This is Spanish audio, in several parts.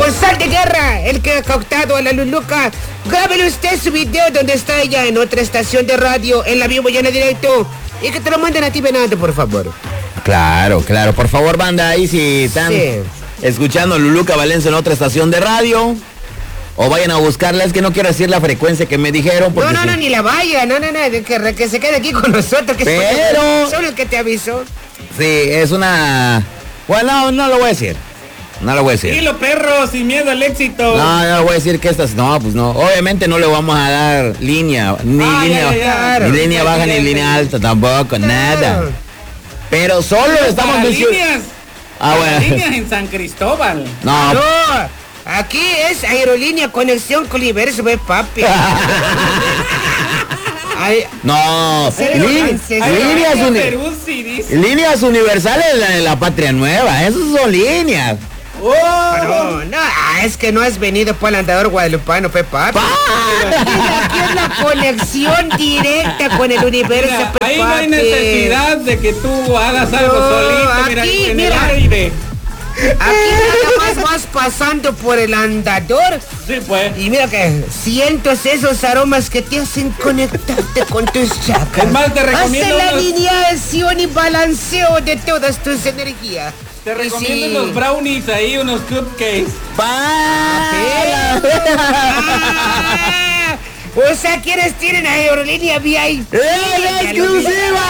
corresponsal de guerra, el que ha captado a la Luluca. Grábele usted su video donde está ella en otra estación de radio, en la vivo y en el directo. Y que te lo manden a ti, Venado, por favor. Claro. Por favor, banda, ahí si están escuchando a Luluca Valencia en otra estación de radio. O vayan a buscarla, es que no quiero decir la frecuencia que me dijeron. No, ni la vaya, no, que se quede aquí con nosotros. Que pero... solo el que te avisó. Sí, es una... Bueno, no lo voy a decir. Dilo, perro, sin miedo al éxito. No lo voy a decir que estas... No, pues no. Obviamente no le vamos a dar línea. Ni línea baja, ni línea alta tampoco, nada. Pero solo estamos diciendo... bueno. Líneas en San Cristóbal. No. Aquí es Aerolínea Conexión con Universo, papi. No, líneas universales en la Patria Nueva, esas son líneas. Es que no has venido por el andador guadalupano, papi. Aquí es la conexión directa con el universo, mira, ahí no hay necesidad de que tú hagas algo solito, mira. Aquí nada más vas pasando por el andador. Sí, pues. Y mira que sientes esos aromas que te hacen conectarte con tus chakras. Es más, te recomiendo la alineación y balanceo de todas tus energías. Te recomiendo unos brownies ahí, unos cupcakes. O sea, ¿quiénes tienen Aerolínea VIP? ¡Exclusiva!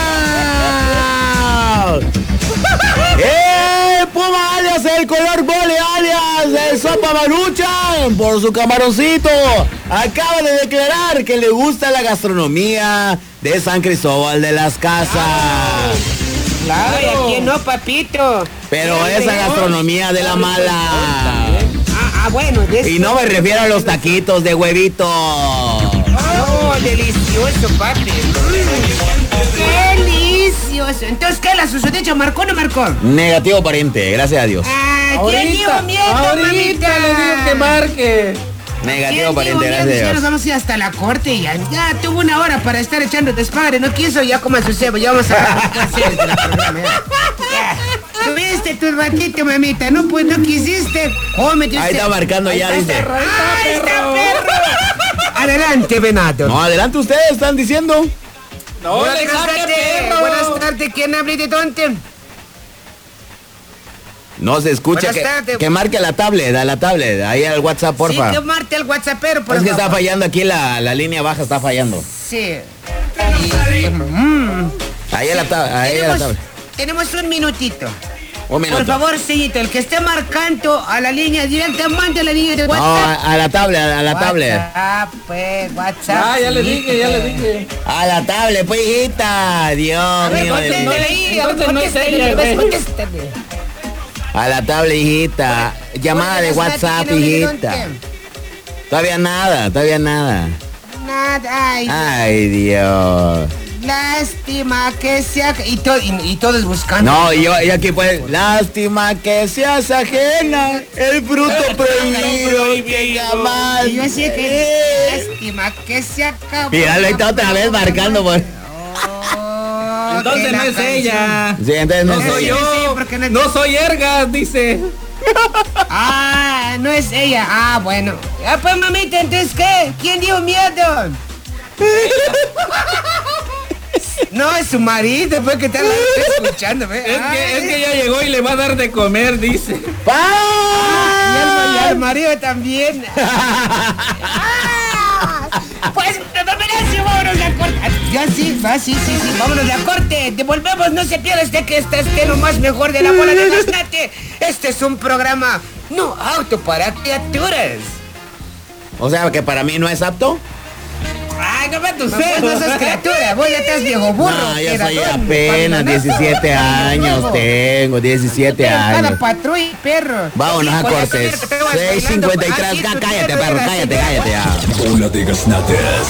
Puma alias el color mole alias el sopa maruchan por su camaroncito acaba de declarar que le gusta la gastronomía de San Cristóbal de las Casas. Claro. Ay, ¿a quién no, papito? Pero esa gastronomía de la mala. Bueno. Y no me refiero a los taquitos de huevito. Delicioso, papi. Delicioso. Entonces, ¿qué? ¿La susodicha marcó o no marcó? Negativo, pariente, gracias a Dios. ¿Quién dio miedo, ahorita le digo que marque. Negativo, pariente, gracias a Dios. Ya nos vamos a ir hasta la corte y ya tuvo una hora para estar echando despadre. No quiso, ya como su cebo. Ya vamos a hacer el programa. Tuviste tu ratito, mamita. No, pues no quisiste. Ahí está marcando ya, dice. ¡Ahí está, perro! Adelante, Venado. No, adelante ustedes, están diciendo. No, buenas tardes, ¿quién habla de dónde? No se escucha. Que marque a la tablet, ahí al WhatsApp, porfa. Sí, que marque al WhatsApp, pero por favor. Es que está fallando aquí, la línea baja está fallando. Sí. Ahí a la tablet. Tenemos un minutito. Un minuto. Por favor, señorito, el que esté marcando a la línea directa, mande a la línea de WhatsApp. No, a la tablet. Pues, WhatsApp. Ya le dije. A la tablet, pues, hijita. Dios mío. Entonces no es ella, a la tablet, hijita. Llamada de WhatsApp, hijita. Todavía nada. Nada. Ay, Dios. Lástima que sea... Y todos buscando. No, yo aquí pues... Lástima que seas ajena, el fruto prohibido que jamás... Y yo decía que... Lástima que se acabó... Mira, lo está otra vez marcando, pues. Entonces no es ella. Sí, entonces no soy yo. No soy Ergas, dice. No es ella. Bueno. Pues, mamita, entonces, ¿qué? ¿Quién dio miedo? No, es su marido, pues que está escuchando, ¿ve? Es que ya llegó y le va a dar de comer, dice. Y al marido también. Pues, vámonos de corte. Ya sí, vámonos de corte. Devolvemos, no se pierda que este lo más mejor de la bola de Gaznate. Este es un programa no apto para criaturas. O sea, que para mí no es apto. Ay, no me tus no sos criatura, vos ya estás viejo burro. No, yo soy apenas 17 años, tengo 17 años. Cada patrulla, perro. Vámonos a cortes. 6:53, cállate, perro, cállate ya. Bola de Gaznates.